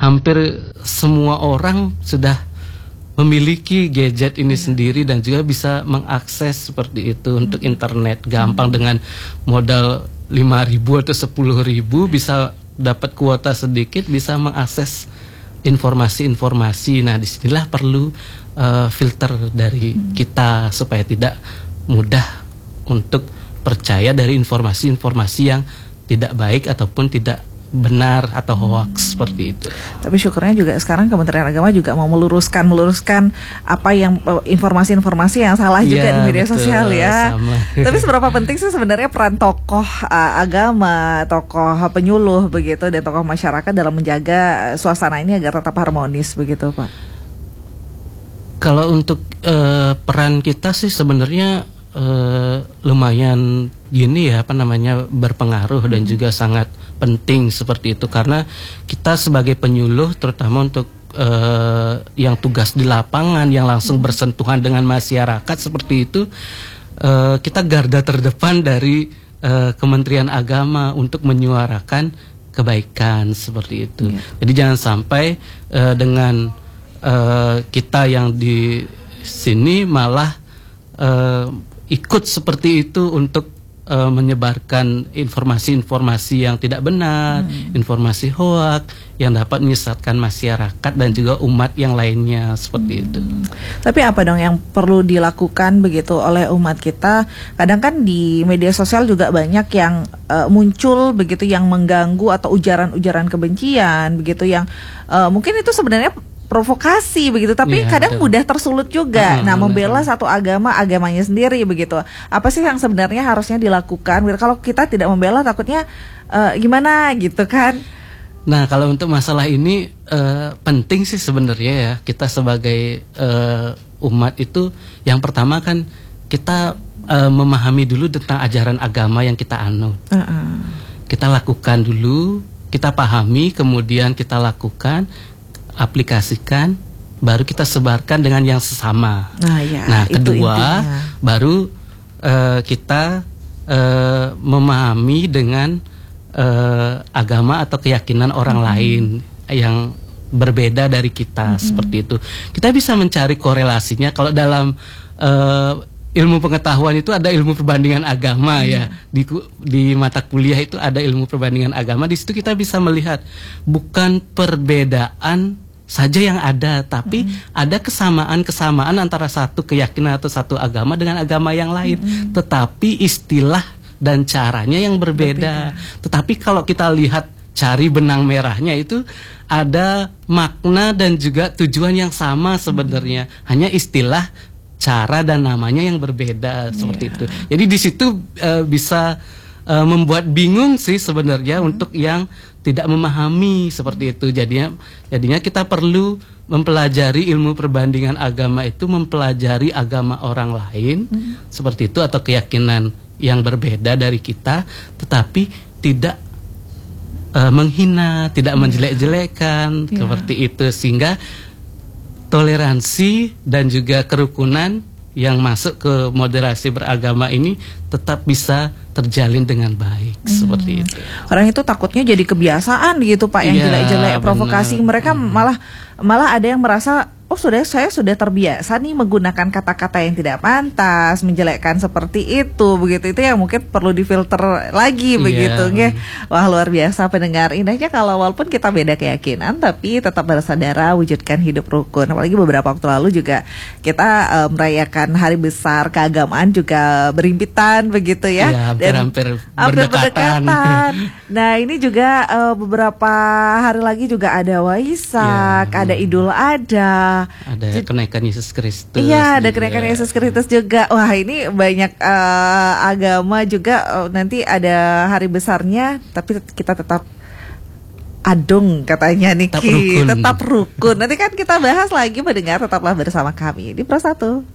hampir semua orang sudah memiliki gadget ini sendiri dan juga bisa mengakses seperti itu untuk internet gampang dengan modal 5.000 atau 10.000 bisa dapat kuota sedikit, bisa mengakses informasi-informasi. Nah, disinilah perlu filter dari kita supaya tidak mudah untuk percaya dari informasi-informasi yang tidak baik ataupun tidak benar atau hoax seperti itu. Tapi syukurnya juga sekarang Kementerian Agama juga mau meluruskan apa yang informasi-informasi yang salah juga di media sosial ya. Sama. Tapi seberapa penting sih sebenarnya peran tokoh agama, tokoh penyuluh begitu dan tokoh masyarakat dalam menjaga suasana ini agar tetap harmonis begitu, Pak? Kalau untuk peran kita sih sebenarnya lumayan berpengaruh dan juga sangat penting seperti itu, karena kita sebagai penyuluh terutama untuk yang tugas di lapangan yang langsung bersentuhan dengan masyarakat seperti itu, kita garda terdepan dari Kementerian Agama untuk menyuarakan kebaikan seperti itu. Jadi jangan sampai dengan kita yang di sini malah ikut seperti itu untuk menyebarkan informasi-informasi yang tidak benar, informasi hoak yang dapat menyesatkan masyarakat dan juga umat yang lainnya seperti itu. Tapi apa dong yang perlu dilakukan begitu oleh umat kita? Kadang kan di media sosial juga banyak yang muncul begitu yang mengganggu atau ujaran-ujaran kebencian begitu yang mungkin itu sebenarnya provokasi begitu, tapi kadang mudah tersulut juga. Nah, membela satu agamanya sendiri begitu. Apa sih yang sebenarnya harusnya dilakukan? Kalau kita tidak membela, takutnya gimana gitu kan? Nah, kalau untuk masalah ini penting sih sebenarnya ya, kita sebagai umat itu yang pertama kan kita memahami dulu tentang ajaran agama yang kita anut. Kita lakukan dulu, kita pahami, kemudian kita lakukan, aplikasikan, baru kita sebarkan dengan yang sesama. Nah, kedua baru kita memahami dengan agama atau keyakinan orang lain yang berbeda dari kita seperti itu. Kita bisa mencari korelasinya. Kalau dalam ilmu pengetahuan itu ada ilmu perbandingan agama ya, di mata kuliah itu ada ilmu perbandingan agama. Di situ kita bisa melihat bukan perbedaan saja yang ada, tapi ada kesamaan antara satu keyakinan atau satu agama dengan agama yang lain, tetapi istilah dan caranya yang berbeda. Tetapi kalau kita lihat cari benang merahnya itu ada makna dan juga tujuan yang sama sebenarnya, hanya istilah, cara dan namanya yang berbeda seperti itu. Jadi di situ bisa membuat bingung sih sebenarnya untuk yang tidak memahami seperti itu. Jadinya kita perlu mempelajari ilmu perbandingan agama itu, mempelajari agama orang lain seperti itu atau keyakinan yang berbeda dari kita, tetapi tidak menghina, tidak menjelek-jelekan seperti itu, sehingga toleransi dan juga kerukunan yang masuk ke moderasi beragama ini tetap bisa terjalin dengan baik seperti itu. Orang itu takutnya jadi kebiasaan gitu Pak, yang jelek-jelek provokasi. Mereka malah ada yang merasa, oh saya sudah terbiasa nih menggunakan kata-kata yang tidak pantas, menjelekkan seperti itu begitu. Itu yang mungkin perlu difilter lagi begitu nggih. Wah, luar biasa pendengar. Indahnya kalau walaupun kita beda keyakinan tapi tetap bersaudara, wujudkan hidup rukun. Apalagi beberapa waktu lalu juga kita merayakan hari besar keagamaan juga berimpitan begitu ya. Hampir berdekatan. Nah, ini juga beberapa hari lagi juga ada Waisak, ada Idul Adha, ada kenaikan Yesus Kristus. Iya, ada kenaikan Yesus Kristus juga. Wah, ini banyak agama juga nanti ada hari besarnya, tapi kita tetap adung katanya Niki, tetap rukun. Nanti kan kita bahas lagi, mendengar, tetaplah bersama kami di Pro 1.